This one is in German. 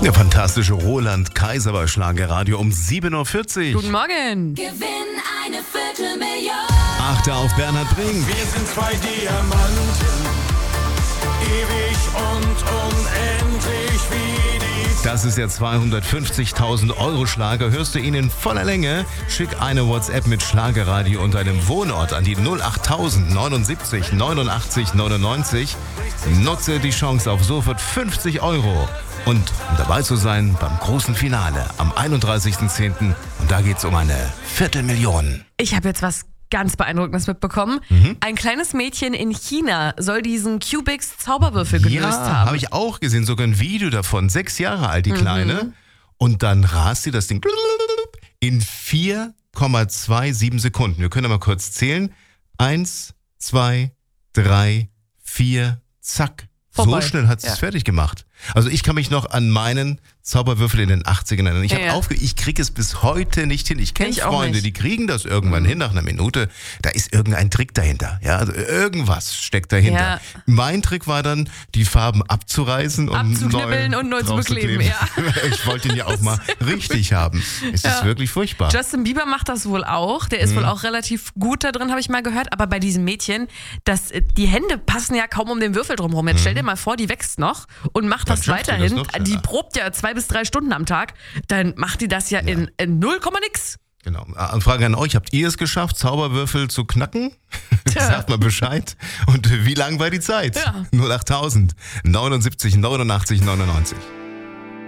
Der fantastische Roland Kaiser bei Schlagerradio um 7.40 Uhr. Guten Morgen. Gewinn eine Viertelmillion. Achte auf Bernhard Brink. Wir sind zwei Diamanten, ewig und unendlich wie die Zeit. Das ist der 250.000 Euro Schlager. Hörst du ihn in voller Länge? Schick eine WhatsApp mit Schlagerradio und deinem Wohnort an die 08000 79 89 99. Nutze die Chance auf sofort 50 Euro. Und um dabei zu sein beim großen Finale am 31.10. Und da geht's um eine Viertelmillion. Ich habe jetzt was ganz Beeindruckendes mitbekommen. Ein kleines Mädchen in China soll diesen Cubics Zauberwürfel gelöst Ja, haben. habe ich auch gesehen, sogar ein Video davon. 6 Jahre alt, die Kleine. Und dann rast sie das Ding in 4,27 Sekunden. Wir können mal kurz zählen. 1, 2, 3, 4, zack. Vorbei. So schnell hat sie es fertig gemacht. Also ich kann mich noch an meinen Zauberwürfel in den 80ern erinnern. Ich kriege es bis heute nicht hin. Ich kenne Ich auch Freunde, nicht. die kriegen das irgendwann hin nach einer Minute. Da ist irgendein Trick dahinter. Ja, also irgendwas steckt dahinter. Ja. Mein Trick war dann, die Farben abzureißen und Abzuknibbeln und neu zu bekleben, ja. Ich wollte ihn ja auch mal richtig haben. Es ist wirklich furchtbar. Justin Bieber macht das wohl auch. Der ist wohl auch relativ gut da drin, habe ich mal gehört. Aber bei diesem Mädchen, die Hände passen ja kaum um den Würfel drumherum. Jetzt stell dir mal vor, die wächst noch und macht das schafft sie das weiterhin. noch schneller. Die probt ja 2 bis 3 Stunden am Tag. Dann macht die das ja in 0, nix. Genau. Frage an euch, habt ihr es geschafft, Zauberwürfel zu knacken? Sagt mal Bescheid. Und wie lang war die Zeit? Ja. 08000 79 89 99.